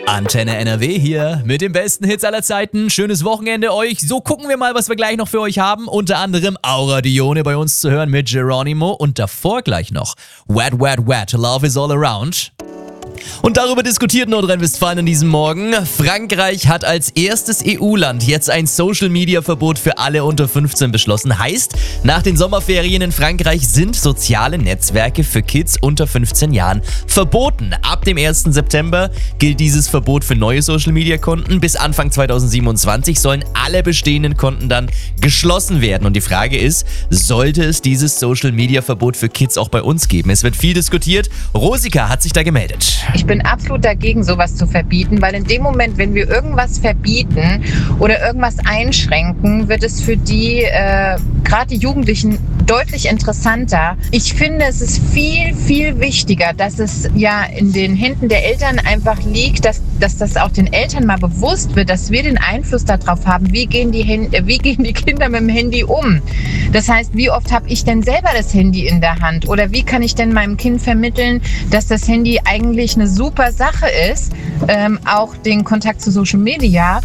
Antenne NRW hier mit den besten Hits aller Zeiten. Schönes Wochenende euch. So gucken wir mal, was wir gleich noch für euch haben. Unter anderem Aura Dione bei uns zu hören mit Geronimo und davor gleich noch Wet, Wet, Wet, Love is all around. Und darüber diskutiert Nordrhein-Westfalen an diesem Morgen. Frankreich hat als erstes EU-Land jetzt ein Social-Media-Verbot für alle unter 15 beschlossen. Heißt, nach den Sommerferien in Frankreich sind soziale Netzwerke für Kids unter 15 Jahren verboten. Ab dem 1. September gilt dieses Verbot für neue Social-Media-Konten. Bis Anfang 2027 sollen alle bestehenden Konten dann geschlossen werden. Und die Frage ist, sollte es dieses Social-Media-Verbot für Kids auch bei uns geben? Es wird viel diskutiert. Rosika hat sich da gemeldet. Ich bin absolut dagegen, sowas zu verbieten, weil in dem Moment, wenn wir irgendwas verbieten oder irgendwas einschränken, wird es für die, gerade die Jugendlichen, deutlich interessanter. Ich finde, es ist viel, viel wichtiger, dass es ja in den Händen der Eltern einfach liegt, dass das auch den Eltern mal bewusst wird, dass wir den Einfluss darauf haben, wie gehen die Kinder mit dem Handy um. Das heißt, wie oft habe ich denn selber das Handy in der Hand? Oder wie kann ich denn meinem Kind vermitteln, dass das Handy eigentlich eine super Sache ist, auch den Kontakt zu Social Media,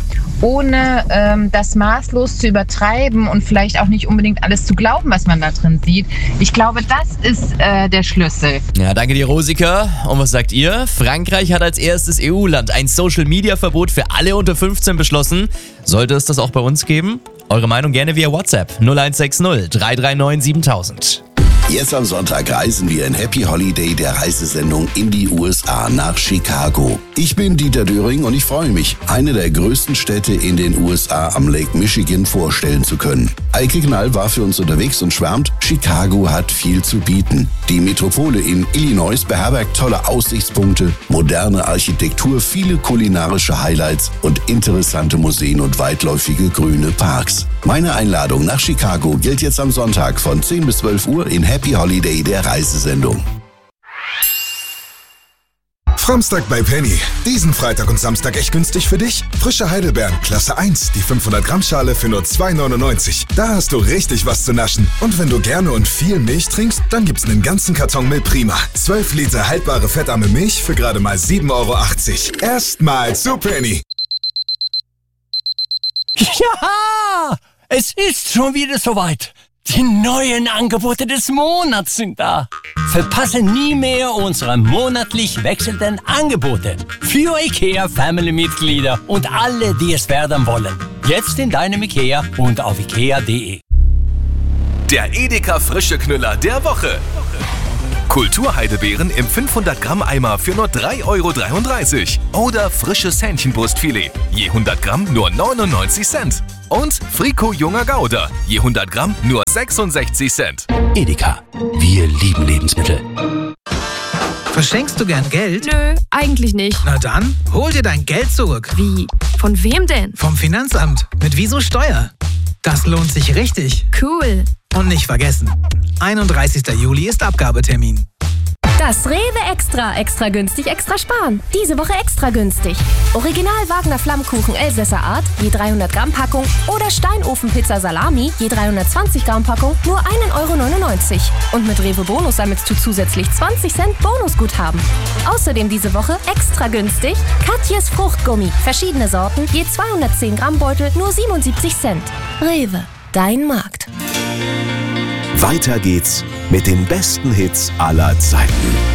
ohne das maßlos zu übertreiben und vielleicht auch nicht unbedingt alles zu glauben, was man da drin sieht. Ich glaube, das ist der Schlüssel. Ja, danke dir, Rosika. Und was sagt ihr? Frankreich hat als erstes EU-Land ein Social-Media-Verbot für alle unter 15 beschlossen. Sollte es das auch bei uns geben? Eure Meinung gerne via WhatsApp 0160 339 7000. Jetzt am Sonntag reisen wir in Happy Holiday der Reisesendung in die USA nach Chicago. Ich bin Dieter Döring und ich freue mich, eine der größten Städte in den USA am Lake Michigan vorstellen zu können. Eike Knall war für uns unterwegs und schwärmt, Chicago hat viel zu bieten. Die Metropole in Illinois beherbergt tolle Aussichtspunkte, moderne Architektur, viele kulinarische Highlights und interessante Museen und weitläufige grüne Parks. Meine Einladung nach Chicago gilt jetzt am Sonntag von 10 bis 12 Uhr in Happy Holiday der Reisesendung. Framstag bei Penny. Diesen Freitag und Samstag echt günstig für dich. Frische Heidelbeeren, Klasse 1, die 500 Gramm Schale für nur 2,99. Da hast du richtig was zu naschen. Und wenn du gerne und viel Milch trinkst, dann gibt's einen ganzen Karton Milch Prima. 12 Liter haltbare fettarme Milch für gerade mal 7,80 €. Erstmal zu Penny. Ja, es ist schon wieder soweit. Die neuen Angebote des Monats sind da. Verpasse nie mehr unsere monatlich wechselnden Angebote für IKEA-Family-Mitglieder und alle, die es werden wollen. Jetzt in deinem IKEA und auf ikea.de. Der Edeka Frische Knüller der Woche. Kulturheidelbeeren im 500 Gramm Eimer für nur 3,33 € oder frisches Hähnchenbrustfilet, je 100 Gramm nur 99 Cent. Und Frico Junger Gouda, je 100 Gramm nur 66 Cent. Edeka, wir lieben Lebensmittel. Verschenkst du gern Geld? Nö, eigentlich nicht. Na dann, hol dir dein Geld zurück. Wie? Von wem denn? Vom Finanzamt. Mit Wieso Steuer. Das lohnt sich richtig. Cool. Und nicht vergessen, 31. Juli ist Abgabetermin. Das Rewe Extra günstig, extra sparen. Diese Woche extra günstig. Original Wagner Flammkuchen Elsässer Art, je 300 Gramm Packung oder Steinofenpizza Salami, je 320 Gramm Packung, nur 1,99 €. Und mit Rewe Bonus sammelst du zusätzlich 20 Cent Bonusguthaben. Außerdem diese Woche extra günstig Katjes Fruchtgummi, verschiedene Sorten, je 210 Gramm Beutel, nur 77 Cent. Rewe, dein Markt. Weiter geht's mit den besten Hits aller Zeiten.